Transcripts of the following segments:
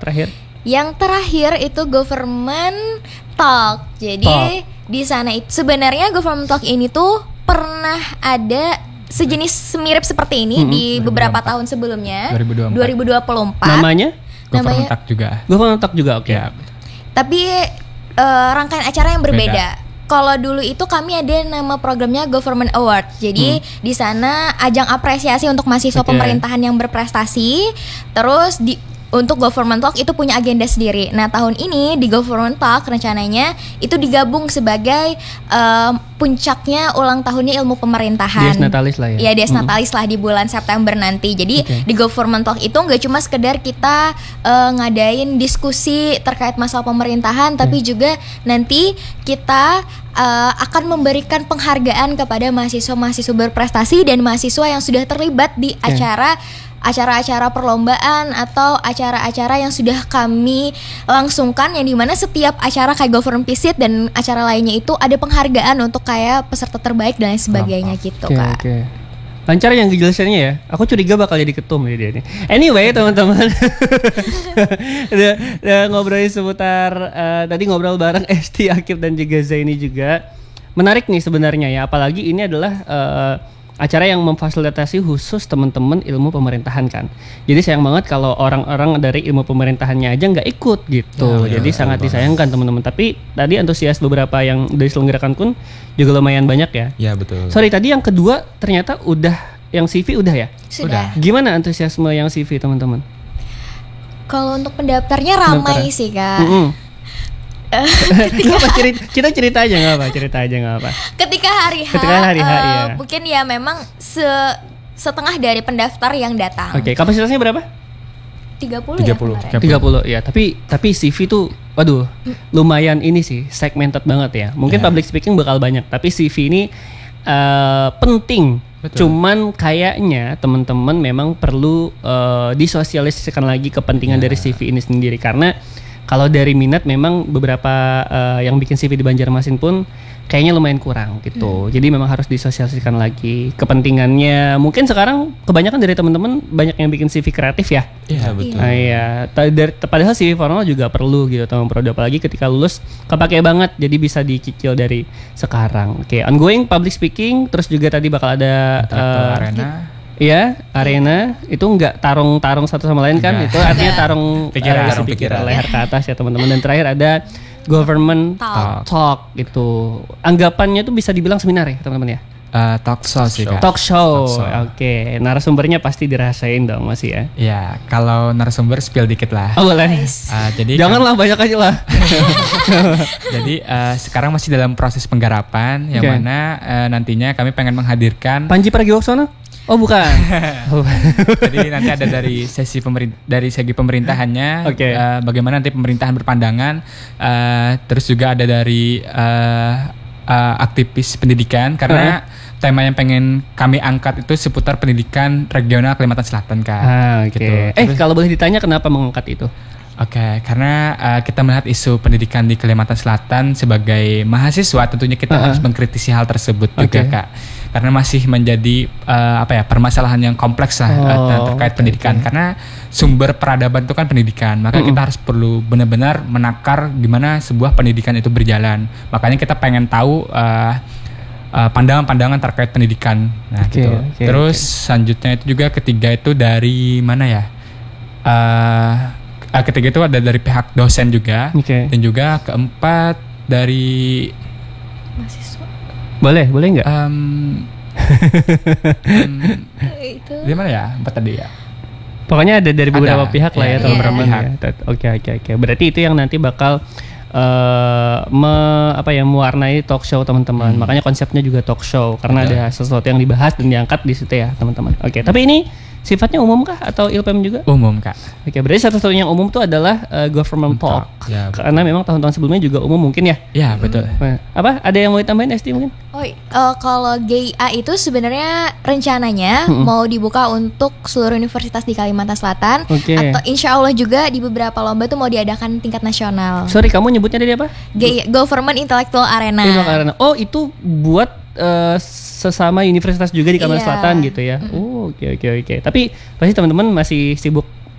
terakhir? Yang terakhir itu government talk. Jadi di sana itu sebenarnya government talk ini tuh pernah ada sejenis mirip seperti ini di beberapa tahun sebelumnya. 2024. Namanya? Government talk juga. Government talk juga, oke. Ya. Tapi rangkaian acara yang berbeda. Kalau dulu itu kami ada nama programnya Government Award. Jadi di sana ajang apresiasi untuk mahasiswa pemerintahan yang berprestasi. Terus untuk Government Talk itu punya agenda sendiri. Nah, tahun ini di Government Talk rencananya itu digabung sebagai puncaknya ulang tahunnya ilmu pemerintahan. Dies Natalis lah ya. Iya, Dies Natalis lah di bulan September nanti. Jadi di Government Talk itu nggak cuma sekedar kita ngadain diskusi terkait masalah pemerintahan, tapi juga nanti kita akan memberikan penghargaan kepada mahasiswa-mahasiswa berprestasi dan mahasiswa yang sudah terlibat di acara-acara perlombaan atau acara-acara yang sudah kami langsungkan, yang dimana setiap acara kayak Government Visit dan acara lainnya itu ada penghargaan untuk kayak peserta terbaik dan lain sebagainya gitu Kak. Oke. Lancar yang kejelasannya ya. Aku curiga bakal jadi ketum ya dia nih. Anyway teman-teman, udah ngobrolin seputar tadi ngobrol bareng Esti, Akif dan juga Zaini juga. Menarik nih sebenarnya ya, apalagi ini adalah acara yang memfasilitasi khusus teman-teman ilmu pemerintahan kan. Jadi sayang banget kalau orang-orang dari ilmu pemerintahannya aja nggak ikut gitu. Jadi sangat disayangkan teman-teman. Tapi tadi antusias beberapa yang diselenggarakan pun juga lumayan banyak ya. Iya betul. Sorry, tadi yang kedua ternyata yang CV udah ya? Sudah. Gimana antusiasme yang CV teman-teman? Kalau untuk pendaftarnya ramai sih Kak. Kita cerita aja nggak apa? Ketika hari H, ya. mungkin ya memang setengah dari pendaftar yang datang. Oke, kapasitasnya berapa? 30 ya kemarin. 30 ya, tapi CV tuh waduh lumayan ini sih, segmented banget ya. Mungkin public speaking bakal banyak, tapi CV ini penting. Betul. Cuman kayaknya teman-teman memang perlu disosialisasikan lagi kepentingan dari CV ini sendiri, karena kalau dari minat memang beberapa yang bikin CV di Banjarmasin pun kayaknya lumayan kurang gitu. Jadi memang harus disosialisasikan lagi kepentingannya. Mungkin sekarang kebanyakan dari teman-teman banyak yang bikin CV kreatif ya. Iya betul. Iya. Padahal CV formal juga perlu gitu teman-teman. Apalagi ketika lulus kepake banget. Jadi bisa dicicil dari sekarang. Oke, ongoing public speaking. Terus juga tadi bakal ada arena. Iya, arena itu nggak tarung satu sama lain kan? Itu artinya tarung pikiran leher ke atas ya teman-teman. Dan terakhir ada government talk itu. Anggapannya tuh bisa dibilang seminar ya teman-teman ya? Talk show sih Kak. Talk show. Oke. Narasumbernya pasti dirasain dong masih ya? Iya, kalau narasumber spill dikit lah. Oh boleh. Jadi janganlah banyak aja lah. Jadi sekarang masih dalam proses penggarapan yang mana nantinya kami pengen menghadirkan Panji Pragiwaksono? Oh bukan. Jadi nanti ada dari segi pemerintahannya, bagaimana nanti pemerintahan berpandangan, terus juga ada dari aktivis pendidikan, karena tema yang pengen kami angkat itu seputar pendidikan regional Kalimantan Selatan Kak. Gitu. Kalau boleh ditanya kenapa mengangkat itu? Karena kita melihat isu pendidikan di Kalimantan Selatan sebagai mahasiswa, tentunya kita harus mengkritisi hal tersebut juga Kak. Karena masih menjadi permasalahan yang kompleks lah terkait pendidikan. Karena sumber peradaban itu kan pendidikan, maka kita harus perlu benar-benar menakar gimana sebuah pendidikan itu berjalan. Makanya kita pengen tahu pandangan-pandangan terkait pendidikan. Nah, gitu. Terus selanjutnya itu juga ketiga itu dari mana ya? Ketiga itu ada dari pihak dosen juga, dan juga keempat dari mahasiswa. Boleh nggak? Di mana ya? Empat tadi ya. Pokoknya ada dari beberapa pihak lah ya teman-teman. Oke. Berarti itu yang nanti bakal mewarnai talk show teman-teman. Makanya konsepnya juga talk show karena ada sesuatu yang dibahas dan diangkat di situ ya teman-teman. Oke. Tapi ini sifatnya umum kah atau ILPM juga? Umum Kak. Oke, berarti satu-satunya yang umum itu adalah government talk. Ya, karena memang tahun-tahun sebelumnya juga umum mungkin ya? Ya betul. Ada yang mau ditambahin Esti mungkin? Kalau GIA itu sebenarnya rencananya mau dibuka untuk seluruh universitas di Kalimantan Selatan. Atau insya Allah juga di beberapa lomba tuh mau diadakan tingkat nasional. Sorry, kamu nyebutnya dari apa? GIA, Government Intellectual Arena. Oh, itu buat sesama universitas juga di Kalimantan Selatan gitu ya. Oke. Tapi pasti teman-teman masih sibuk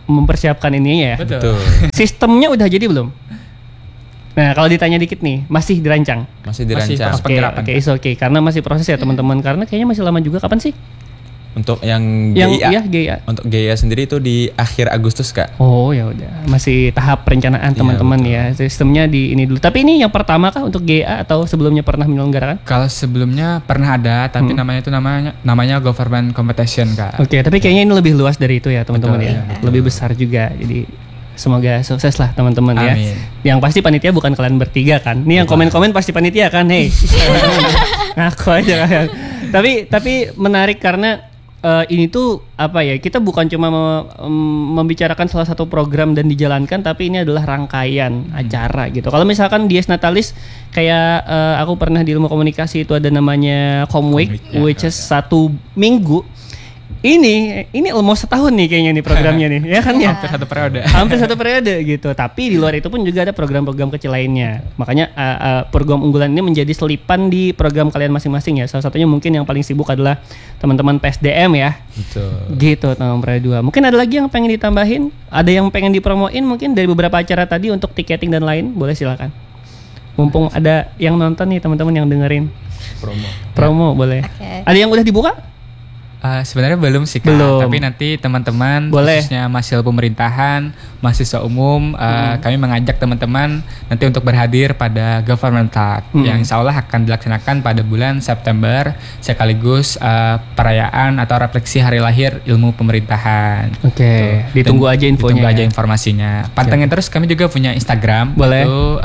mempersiapkan ini ya. Betul. Sistemnya udah jadi belum? Nah, kalau ditanya dikit nih, masih dirancang? Masih dirancang. Oke, karena masih proses ya teman-teman. Karena kayaknya masih lama juga. Kapan sih? Untuk yang GIA. GIA. Untuk GIA sendiri itu di akhir Agustus, Kak. Oh, ya udah. Masih tahap perencanaan teman-teman ya. Sistemnya di ini dulu. Tapi ini yang pertama kah untuk GIA atau sebelumnya pernah menyelenggarakan? Kalau sebelumnya pernah ada, tapi namanya government competition, Kak. Oke, tapi kayaknya ini lebih luas dari itu ya teman-teman Betul, ya. iya. Lebih besar juga. Jadi semoga sukses lah teman-teman ya. Amin. Yang pasti panitia bukan kalian bertiga kan. Ini yang komen-komen pasti panitia kan. Hei. Ngaku aja kan. Tapi menarik karena ini tuh apa ya? Kita bukan cuma membicarakan salah satu program dan dijalankan, tapi ini adalah rangkaian acara gitu. Kalau misalkan Dies Natalis kayak aku pernah di ilmu komunikasi itu ada namanya Comweek, which is 1 minggu. Ini almost setahun nih kayaknya nih programnya nih, ya kan ya? Hampir satu periode gitu. Tapi di luar itu pun juga ada program-program kecil lainnya. Makanya program unggulan ini menjadi selipan di program kalian masing-masing ya. Salah satunya mungkin yang paling sibuk adalah teman-teman PSDM ya. Betul. Gitu teman-teman Pera 2. Mungkin ada lagi yang pengen ditambahin? Ada yang pengen dipromoin mungkin dari beberapa acara tadi untuk tiketing dan lain? Boleh silakan. Mumpung ada yang nonton nih teman-teman yang dengerin. Promo boleh. Okay. Ada yang udah dibuka? Sebenarnya belum sih, Kak. Belum. Tapi nanti teman-teman Boleh. khususnya mahasiswa pemerintahan, mahasiswa umum, kami mengajak teman-teman nanti untuk berhadir pada Government Talk yang insya Allah akan dilaksanakan pada bulan September sekaligus perayaan atau refleksi hari lahir ilmu pemerintahan. Oke, ditunggu aja infonya. Ditunggu aja Ya. informasinya. Pantengin terus, kami juga punya Instagram. Boleh. Itu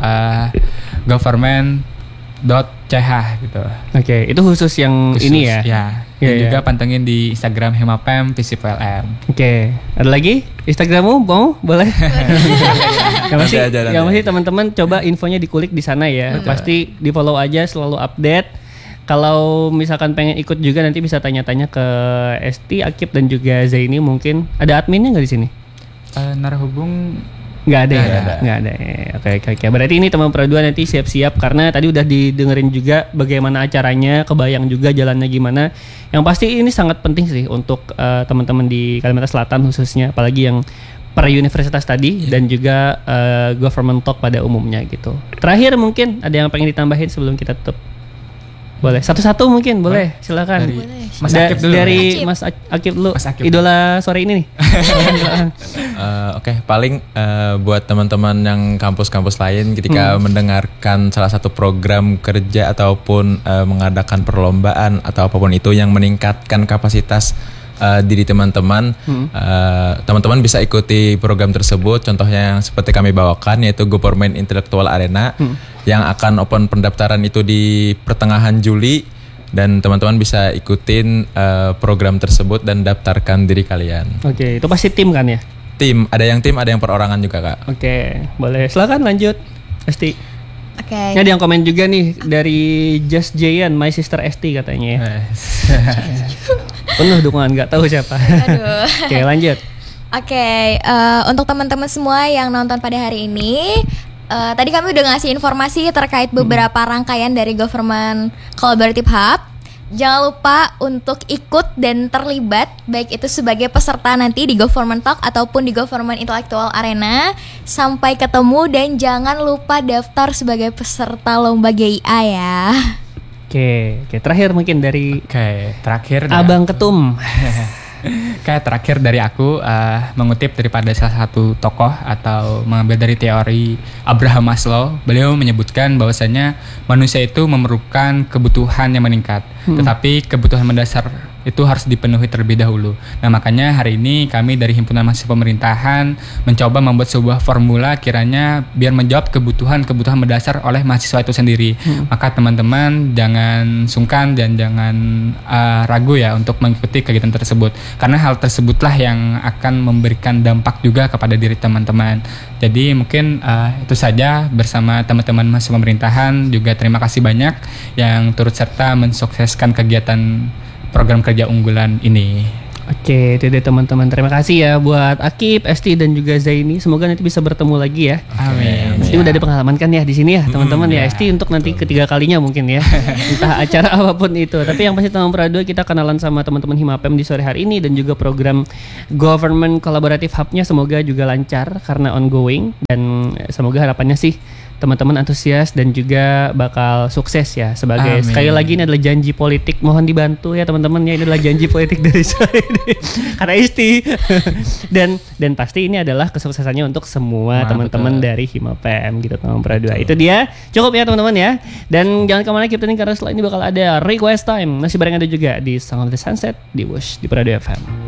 government.ch gitu. Oke, itu khusus yang Khusus, ini ya. Dan Iya, juga iya. pantengin di Instagram Hemapem Visip LM. Oke, ada lagi Instagrammu mau boleh? Yang masih, Nanti aja. yang masih teman-teman coba infonya dikulik di sana ya. Pasti di follow aja, selalu update. Kalau misalkan pengen ikut juga nanti bisa tanya-tanya ke Esti, Akib dan juga Zaini mungkin. Ada adminnya nggak di sini? Narahubung Nggak ada Nggak ya? ada. Nggak ada ya. Oke. Berarti ini teman Pera 2 nanti siap-siap karena tadi udah didengerin juga bagaimana acaranya, kebayang juga jalannya gimana. Yang pasti ini sangat penting sih untuk teman-teman di Kalimantan Selatan khususnya, apalagi yang per universitas tadi dan juga government talk pada umumnya gitu. Terakhir mungkin ada yang pengen ditambahin sebelum kita tutup? Boleh. Satu-satu mungkin boleh. Silakan. dari Mas Akib dulu. Dari Akib. Mas Akib dulu. Mas Akib. Idola sore ini nih. Oke, paling buat teman-teman yang kampus-kampus lain ketika mendengarkan salah satu program kerja ataupun mengadakan perlombaan atau apapun itu yang meningkatkan kapasitas diri teman-teman, teman-teman bisa ikuti program tersebut. Contohnya yang seperti kami bawakan yaitu Government Intellectual Arena yang akan open pendaftaran itu di pertengahan Juli dan teman-teman bisa ikutin program tersebut dan daftarkan diri kalian. Oke, itu pasti tim kan ya? Tim, ada yang perorangan juga, Kak. Oke, boleh. Silakan lanjut. Esti. Oke. Ini ada yang komen juga nih dari Just Jayan, My Sister Esti katanya ya. Penuh dukungan, nggak tahu siapa. Aduh. Oke, lanjut. Oke, untuk teman-teman semua yang nonton pada hari ini, tadi kami udah ngasih informasi terkait beberapa rangkaian dari Government Collaborative Hub. Jangan lupa untuk ikut dan terlibat, baik itu sebagai peserta nanti di Government Talk ataupun di Government Intellectual Arena. Sampai ketemu dan jangan lupa daftar sebagai peserta lomba GIA ya. Oke, terakhir mungkin dari terakhir dari Abang aku. Ketum. Kayak terakhir dari aku mengutip daripada salah satu tokoh atau mengambil dari teori Abraham Maslow. Beliau menyebutkan bahwasanya manusia itu memerlukan kebutuhan yang meningkat, tetapi kebutuhan mendasar itu harus dipenuhi terlebih dahulu. Nah, makanya hari ini kami dari Himpunan Mahasiswa Pemerintahan mencoba membuat sebuah formula kiranya biar menjawab kebutuhan mendasar oleh mahasiswa itu sendiri. Maka teman-teman jangan sungkan dan jangan ragu ya untuk mengikuti kegiatan tersebut. Karena hal tersebutlah yang akan memberikan dampak juga kepada diri teman-teman. Jadi mungkin itu saja bersama teman-teman mahasiswa pemerintahan. Juga terima kasih banyak yang turut serta mensukseskan kegiatan program kerja unggulan ini. Oke, itu deh teman-teman. Terima kasih ya buat Akib, Esti dan juga Zaini. Semoga nanti bisa bertemu lagi ya. Amin. Esti udah ada pengalaman kan ya di sini ya, teman-teman ya. Esti untuk nanti ketiga kalinya mungkin ya. Entah acara apapun itu. Tapi yang pasti tahun Pradua kita kenalan sama teman-teman Himapem di sore hari ini dan juga program Government Collaborative Hub-nya semoga juga lancar karena ongoing dan semoga harapannya sih teman-teman antusias dan juga bakal sukses ya sebagai sekali lagi ini adalah janji politik, mohon dibantu ya teman-teman ya, ini adalah janji politik dari saya karena Isti dan pasti ini adalah kesuksesannya untuk semua teman-teman dari Himapem gitu teman Pradua. Itu dia cukup ya teman-teman ya, dan jangan kemana kita nih karena setelah ini bakal ada request time masih bareng ada juga di Song of the Sunset di Wush di Pradua FM.